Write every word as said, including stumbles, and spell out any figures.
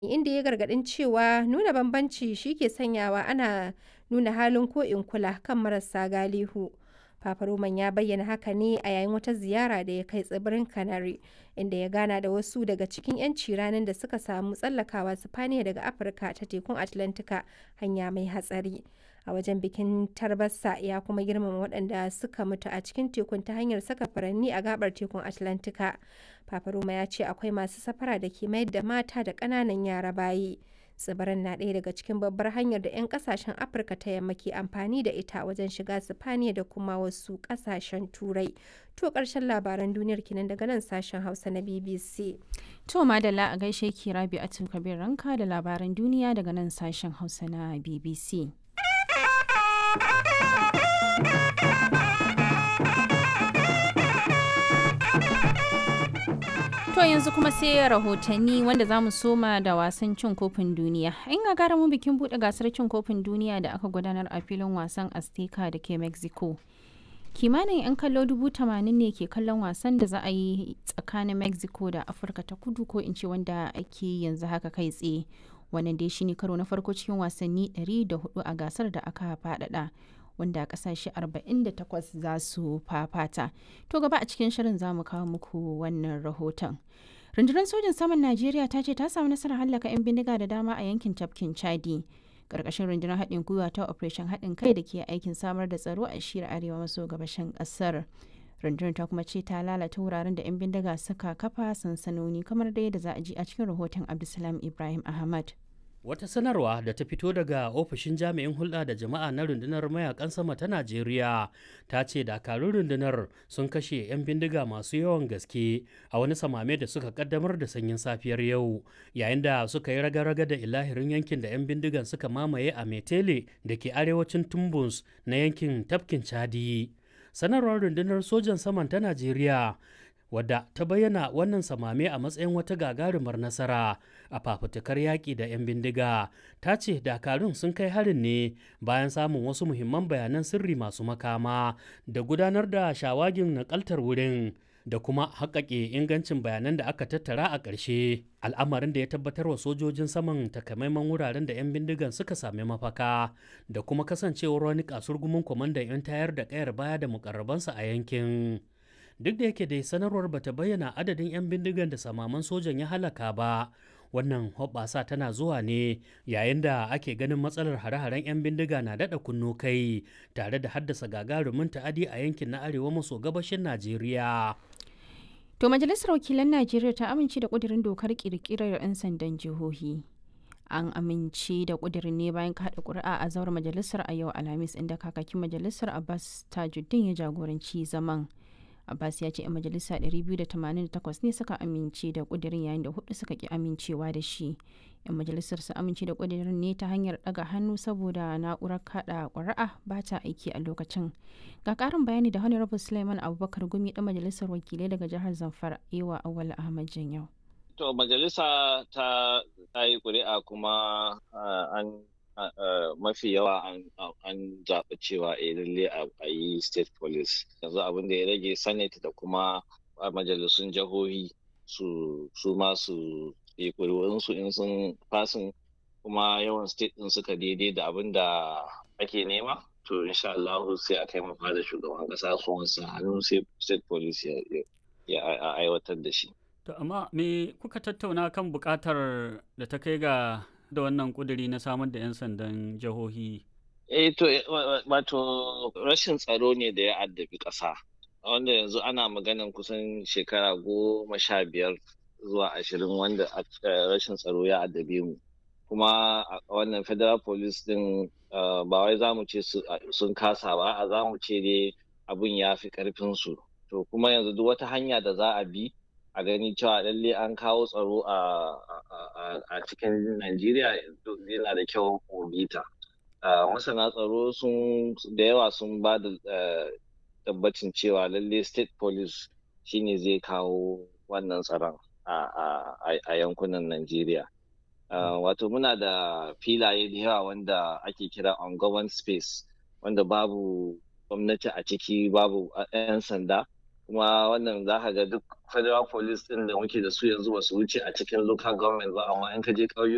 inda ya gargaɗin cewa nuna bambanci shi ke sanyawa ana nuna halin ko-in-kula kan marasa galihu. Papa Roman ya bayyana haka ne a yayin wata ziyara da ya kai tsibirin Canary, inda ya gana da wasu daga cikin 'yan ciranin da suka samu tsallakawa Sipaniya daga Afirka ta tekun Atlantika hanya mai hatsari. A wajen bikin tarbarsa ya kuma girmama waɗanda suka mutu a cikin tekun ta hanyar saka furanni a gabar tekun Atlantika. Papa Roma ya ce akwai masu safara da ke mayar da mata da ƙananan yara bayi. Tsibirin na ɗaya daga cikin babbar hanyar da 'yan ƙasashen Afirka ta yamma ke amfani da ita wajen shiga Sipaniya da kuma wasu ƙasashen Turai. To ƙarshen labaran duniyar kenan daga nan sashen Hausa na B B C. To madalla a gaishe ki Rabi'atu Kabir Ranka da labaran duniya daga nan sashen Hausa na B B C. To yanzu kuma sai rahotanni wanda za mu soma da wasan cin kofin duniya. In ga gara mu bikin buɗe gasar cin kofin duniya da aka gudanar a filin wasan Azteca da ke Mexico. Kimanin 'yan kallo dubu tamanin ne ke kallon wasan da za a yi tsakanin Mexico da Afirka ta kudu, ko in ce wanda ake yanzu haka kai tsaye. Wannan dai shine karo na farko cikin wasanni ɗari da hudu a gasar da aka faɗaɗa, wanda kasashe arba'in da takwas za su fafata. To gaba a cikin shirin za mu kawo muku wannan rahoton. Rundunar sojin saman Najeriya ta ce ta samu nasarar hallaka 'yan bindiga da dama a yankin tafkin Chadi. Karkashin rundunar haɗin gwiwa ta Operation haɗin kai da ke aikin samar da tsaro a shiyar arewa maso gabashin ƙasar. Rundunar ta kuma ce ta lalata wuraren da 'yan bindiga suka kafa sansanoni, kamar da yadda za a ji a cikin rahoton Abdulsalam Ibrahim Ahmad. Wata sanarwa da ta fito daga ofishin jami'in hulɗa da jama'a na rundunar mayakan sama ta Najeriya ta ce dakarun rundunar sun kashe 'yan bindiga masu yawan gaske a wani samame da suka kaddamar da sanyin safiyar yau, yayin da suka yi raga-raga da ilahirin yankin da 'yan bindigan suka mamaye a Metele da ke arewacin Tumbus na yankin tafkin Chadi. Sanarwar rundunar sojan saman ta Najeriya, wadda ta bayyana wannan samame a matsayin wata gagarumar nasara a fafutukar yaƙi da 'yan bindiga, ta ce dakarun sun kai harin ne bayan samun wasu muhimman bayanan sirri masu makama da gudanar da shawagin nakaltar wurin da kuma haƙaƙe ingancin bayanan da aka tattara a ƙarshe, al'amarin da ya tabbatar wa sojojin saman takamaiman wuraren da 'yan bindigan suka sami mafaka da kuma kasancewar wani kasurgumin kwamandan 'yan tayar da ƙayar baya da mukarrabansa a yankin. Duk da yake dai sanarwar bata bayyana adadin 'yan bindigan da samaman sojan ya halaka ba, wannan hoɓɓasa tana zuwa ne yayin da ake ganin matsalar hare-haren 'yan bindiga na daɗa kunno kai tare da haddasa gagarumin ta'adi a yankin na arewa maso gabashin Najeriya. To Majalisar Wakilan Najeriya ta amince da ƙudurin dokar ƙirƙirar 'yan sandan jihohi. An amince da ƙudurin ne bayan kaɗa ƙuri'a a zauren majalisar a yau Alhamis, inda kakakin majalisar Abbas Tajuddin ya jagoranci zaman. Abbas ya ce 'yan majalisa ɗari biyu da tamanin da takwas ne suka amince da ƙudurin, yayin da hudu suka ki amincewa da shi. 'Yan majalisar su amince da ƙudurin ne ta hanyar ɗaga hannu saboda na'urar kaɗa ƙuri'a ba ta aiki a lokacin. Ga ƙarin bayani da Honorable Suleiman Abubakar Gumi ɗan majalisar wakilai daga jihar Zamfara, Ewa Awal Ahmad Janyau. To majalisa ta yi ƙuri'a kuma an mafi yawa an zaɓi cewa a lalle a yi state police. Yanzu abin da ya rage senate da kuma majalisun jihohi su ma su yi ƙuri'unsu in sun fasin, kuma yawan state ɗin suka daidai da abin da ake nema, to insha Allah sai a kai mafa da shugaban ƙasa su wansa hannu sai state police ya aiwatar da shi. To amma me kuka tattauna kan buƙatar da ta kai ga da wannan kuduri na samar da 'yan sandan jihohi? Eh to wato rashin tsaro ne da ya addabi ƙasa, wanda yanzu ana maganan kusan shekara goma sha biyar zuwa ashirin wanda rashin tsaro ya addabe mu, kuma a wannan federal police din ba wai za mu ce sun kasa ba, a za mu ce dai abin ya fi ƙarfinsu. To kuma yanzu duk wata hanya da za a bi a gani cewa lalle an kawo tsaro a cikin Najeriya yana da kyau bita. Masana tsaro sun da yawa sun ba da tabbacin cewa lalle state police shine zai kawo wannan tsaron a yankunan Najeriya. Wato muna da filaye da yawa wanda ake kira ungoverned space, wanda babu gwamnati a ciki, babu 'yan sanda. Kuma wannan za ka ga duk federal police din da muke da su yanzu ba su wuce a cikin local government ba, amma in ka je ƙauyuka